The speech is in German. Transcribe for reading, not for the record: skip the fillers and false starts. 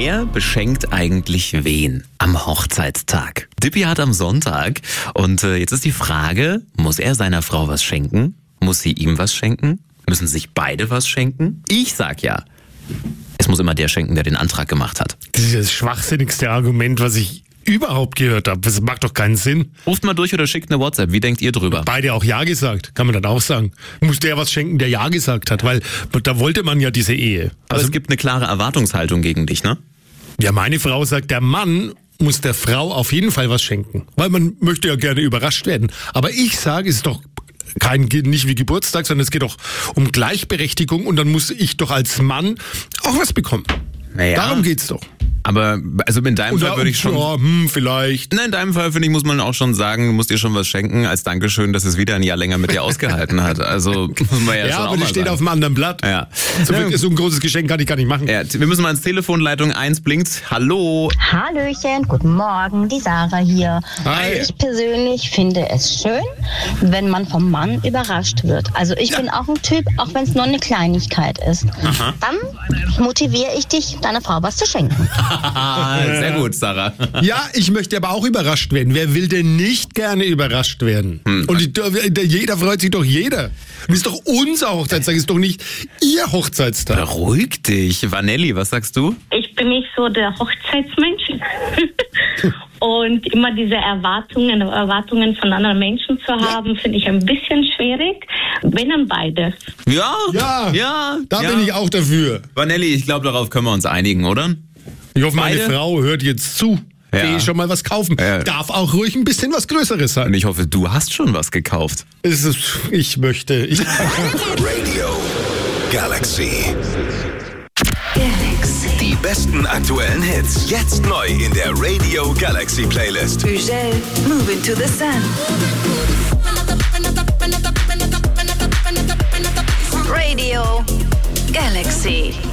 Wer beschenkt eigentlich wen am Hochzeitstag? Dippy hat am Sonntag und jetzt ist die Frage, muss er seiner Frau was schenken? Muss sie ihm was schenken? Müssen sich beide was schenken? Ich sag ja. Es muss immer der schenken, der den Antrag gemacht hat. Das ist das schwachsinnigste Argument, was ich überhaupt gehört habe. Das macht doch keinen Sinn. Ruft mal durch oder schickt eine WhatsApp. Wie denkt ihr drüber? Beide auch Ja gesagt, kann man dann auch sagen. Muss der was schenken, der Ja gesagt hat, weil da wollte man ja diese Ehe. Aber es gibt eine klare Erwartungshaltung gegen dich, ne? Ja, meine Frau sagt, der Mann muss der Frau auf jeden Fall was schenken. Weil man möchte ja gerne überrascht werden. Aber ich sage, es ist doch nicht wie Geburtstag, sondern es geht doch um Gleichberechtigung und dann muss ich doch als Mann auch was bekommen. Naja. Darum geht's doch. Aber also in deinem Fall würde ich schon... Ja, vielleicht. Nein, in deinem Fall, finde ich, muss man auch schon sagen, du musst dir schon was schenken, als Dankeschön, dass es wieder ein Jahr länger mit dir ausgehalten hat. Also muss man ja schon auch aber das steht sagen. auf einem anderen Blatt. Ja. So ein großes Geschenk kann ich gar nicht machen. Ja, wir müssen mal ins Telefon, Leitung 1 blinkt. Hallo. Hallöchen, guten Morgen, die Sarah hier. Hi. Ich persönlich finde es schön, wenn man vom Mann überrascht wird. Also ich bin auch ein Typ, auch wenn es nur eine Kleinigkeit ist. Aha. Dann motiviere ich dich, deiner Frau was zu schenken. Sehr gut, Sarah. Ja, ich möchte aber auch überrascht werden. Wer will denn nicht gerne überrascht werden? Und jeder freut sich doch jeder. Und ist doch unser Hochzeitstag, ist doch nicht ihr Hochzeitstag. Beruhig dich. Vanelli, was sagst du? Ich bin nicht so der Hochzeitsmensch. Und immer diese Erwartungen von anderen Menschen zu haben, finde ich ein bisschen schwierig. Wenn dann beide. Ja. Da bin ich auch dafür. Vanelli, ich glaube, darauf können wir uns einigen, oder? Ich hoffe, meine Beide? Frau hört jetzt zu. Ja. Will schon mal was kaufen. Ja. Darf auch ruhig ein bisschen was Größeres sein. Und ich hoffe, du hast schon was gekauft. Ich möchte. Radio Galaxy. Die besten aktuellen Hits. Jetzt neu in der Radio Galaxy Playlist. Ugel, Moving to the Sun. Radio Galaxy.